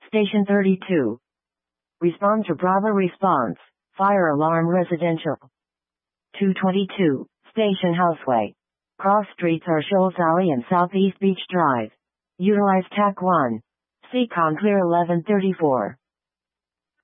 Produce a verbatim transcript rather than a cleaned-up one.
Station thirty-two. Respond to Bravo response. Fire alarm residential. two twenty-two. Station Houseway. Cross streets are Shoals Alley and Southeast Beach Drive. Utilize T A C one. Seacon clear eleven thirty-four.